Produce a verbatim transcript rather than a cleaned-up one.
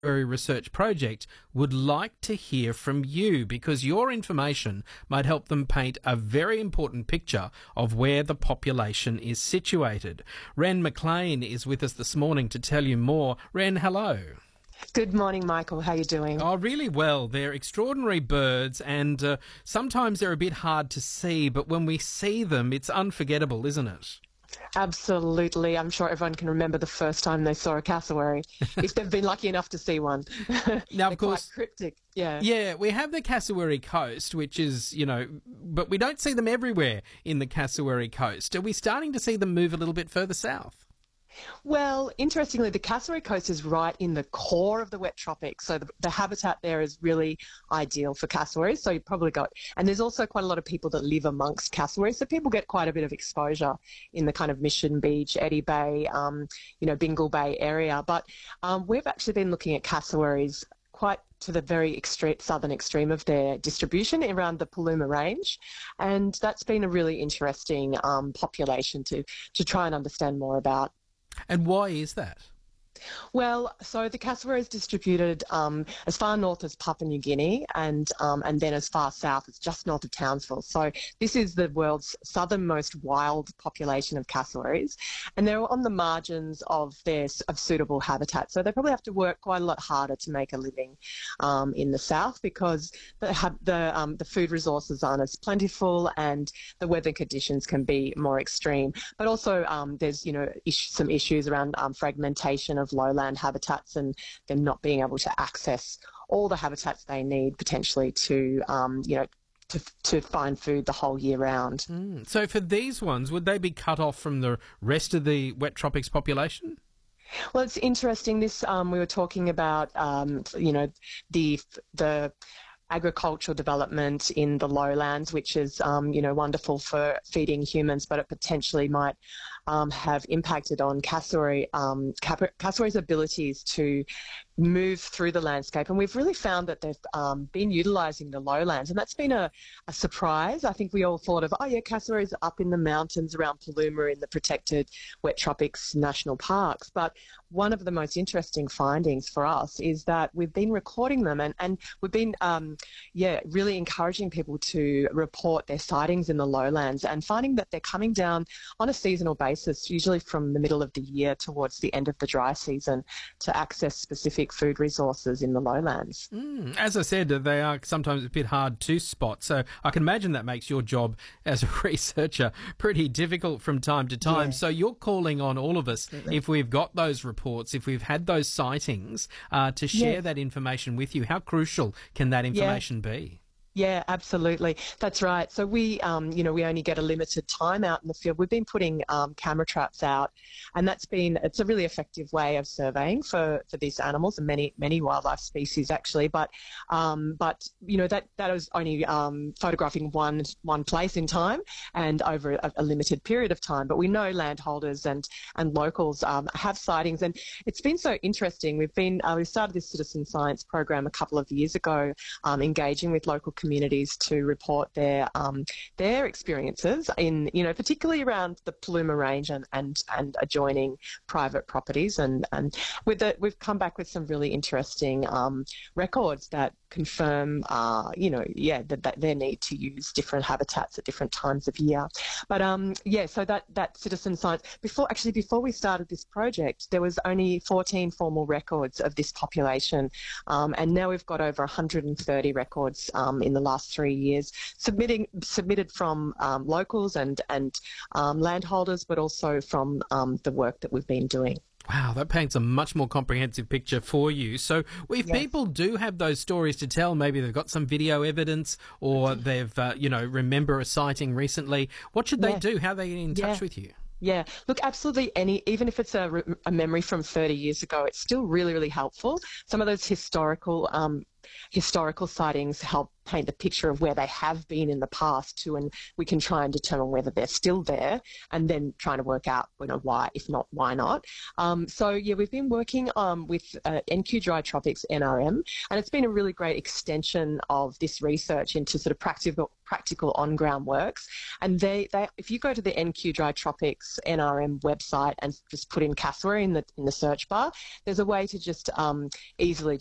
Research Project would like to hear from you because your information might help them paint a very important picture of where the population is situated. Ren McLean is with us this morning to tell you more. Ren, hello. Good morning, Michael. How are you doing? Oh, really well. They're extraordinary birds and uh, sometimes they're a bit hard to see, but when we see them, it's unforgettable, isn't it? Absolutely. I'm sure everyone can remember the first time they saw a cassowary, if they've been lucky enough to see one. Now, of course, quite cryptic. Yeah. Yeah, we have the Cassowary Coast, which is, you know, but we don't see them everywhere in the Cassowary Coast. Are we starting to see them move a little bit further south? Well, interestingly, the Cassowary Coast is right in the core of the wet tropics, so the, the habitat there is really ideal for cassowaries. So you've probably got, and there's also quite a lot of people that live amongst cassowaries, so people get quite a bit of exposure in the kind of Mission Beach, Eddy Bay, um, you know, Bingle Bay area. But um, we've actually been looking at cassowaries quite to the very extreme, southern extreme of their distribution around the Paluma Range, and that's been a really interesting um, population to to try and understand more about. And why is that? Well, so the cassowary is distributed um, as far north as Papua New Guinea and um, and then as far south as just north of Townsville. So this is the world's southernmost wild population of cassowaries, and they're on the margins of their of suitable habitat. So they probably have to work quite a lot harder to make a living um, in the south because the ha- the um, the food resources aren't as plentiful and the weather conditions can be more extreme. But also um, there's you know is- some issues around um, fragmentation of lowland habitats and them not being able to access all the habitats they need potentially to, um, you know, to, to find food the whole year round. Mm. So for these ones, would they be cut off from the rest of the wet tropics population? Well, it's interesting. This um, we were talking about, um, you know, the the agricultural development in the lowlands, which is, um, you know, wonderful for feeding humans, but it potentially might um, have impacted on cassowary, um, cassowaries' abilities to move through the landscape. And we've really found that they've um, been utilising the lowlands, and that's been a, a surprise. I think we all thought of, oh yeah, cassowaries are up in the mountains around Paluma in the protected wet tropics national parks. But one of the most interesting findings for us is that we've been recording them and, and we've been, um, yeah, really encouraging people to report their sightings in the lowlands and finding that they're coming down on a seasonal basis, usually from the middle of the year towards the end of the dry season, to access specific food resources in the lowlands. Mm, as I said, they are sometimes a bit hard to spot, so I can imagine that makes your job as a researcher pretty difficult from time to time. Yeah. So you're calling on all of us, Absolutely. if we've got those reports, if we've had those sightings, uh, to share Yes. that information with you. How crucial can that information be? Yeah, absolutely. That's right. So we, um, you know, we only get a limited time out in the field. We've been putting um, camera traps out, and that's been, it's a really effective way of surveying for, for these animals and many, many wildlife species actually. But, um, but you know, that, that was only um, photographing one, one place in time and over a, a limited period of time. But we know landholders and, and locals um, have sightings, and it's been so interesting. We've been, uh, we started this citizen science program a couple of years ago, um, engaging with local communities to report their um, their experiences in, you know, particularly around the Paluma Range and and, and adjoining private properties, and and with the, we've come back with some really interesting um, records that confirm, uh, you know, yeah, that, that their need to use different habitats at different times of year. But um, yeah, so that that citizen science before actually before we started this project, there was only fourteen formal records of this population, um, and now we've got over one hundred thirty records um, in the last three years, submitting submitted from um, locals and and um, landholders, but also from um, the work that we've been doing. Wow, that paints a much more comprehensive picture for you. So if Yes. people do have those stories to tell, maybe they've got some video evidence or they've, uh, you know, remember a sighting recently, what should they Yeah. do? How are they get in touch Yeah. with you? Yeah, look, absolutely any, even if it's a, a memory from thirty years ago, it's still really, really helpful. Some of those historical um, historical sightings help paint the picture of where they have been in the past too, and we can try and determine whether they're still there, and then trying to work out, you know, why, if not, why not. Um, so yeah, we've been working um, with uh, N Q Dry Tropics N R M, and it's been a really great extension of this research into sort of practical practical on-ground works. And they, they, if you go to the N Q Dry Tropics N R M website and just put in cassowary in the in the search bar, there's a way to just um, easily